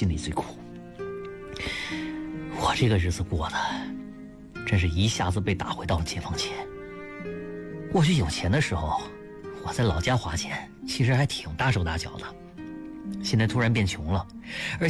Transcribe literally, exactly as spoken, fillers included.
心里最苦。我这个日子过的，真是一下子被打回到了解放前。过去有钱的时候，我在老家花钱，其实还挺大手大脚的。现在突然变穷了，而